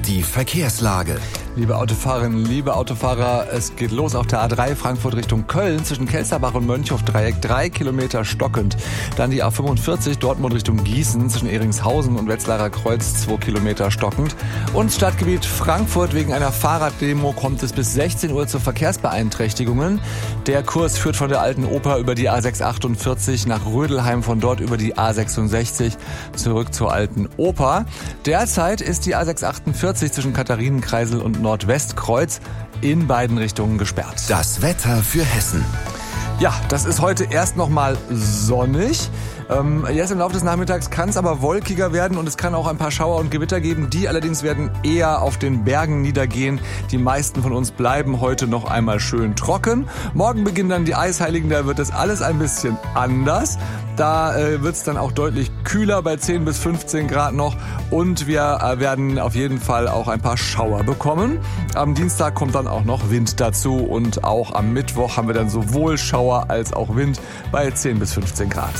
die Verkehrslage. Liebe Autofahrerinnen, liebe Autofahrer, es geht los auf der A3 Frankfurt Richtung Köln zwischen Kelsterbach und Mönchhof-Dreieck, 3 Kilometer stockend. Dann die A45 Dortmund Richtung Gießen zwischen Ehringshausen und Wetzlarer Kreuz, 2 Kilometer stockend. Und Stadtgebiet Frankfurt wegen einer Fahrraddemo kommt es bis 16 Uhr zu Verkehrsbeeinträchtigungen. Der Kurs führt von der Alten Oper über die A648 nach Rödelheim, von dort über die A66 zurück zur Alten Oper. Derzeit ist die A648 zwischen Katharinenkreisel und Nordwestkreuz in beiden Richtungen gesperrt. Das Wetter für Hessen. Ja, das ist heute erst noch mal sonnig. Jetzt im Laufe des Nachmittags kann es aber wolkiger werden und es kann auch ein paar Schauer und Gewitter geben. Die allerdings werden eher auf den Bergen niedergehen. Die meisten von uns bleiben heute noch einmal schön trocken. Morgen beginnen dann die Eisheiligen, da wird das alles ein bisschen anders. Da wird es dann auch deutlich kühler bei 10 bis 15 Grad noch und wir werden auf jeden Fall auch ein paar Schauer bekommen. Am Dienstag kommt dann auch noch Wind dazu und auch am Mittwoch haben wir dann sowohl Schauer als auch Wind bei 10 bis 15 Grad.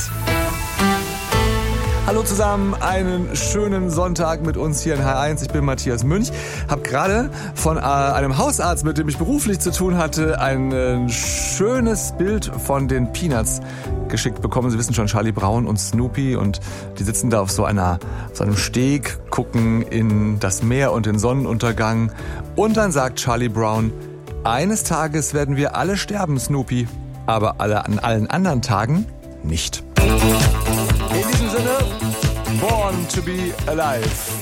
Hallo zusammen, einen schönen Sonntag mit uns hier in H1. Ich bin Matthias Münch, habe gerade von einem Hausarzt, mit dem ich beruflich zu tun hatte, ein schönes Bild von den Peanuts geschickt bekommen. Sie wissen schon, Charlie Brown und Snoopy, und die sitzen da auf so einem Steg, gucken in das Meer und den Sonnenuntergang. Und dann sagt Charlie Brown: Eines Tages werden wir alle sterben, Snoopy, aber an allen anderen Tagen nicht. In diesem Sinne, Born to be Alive.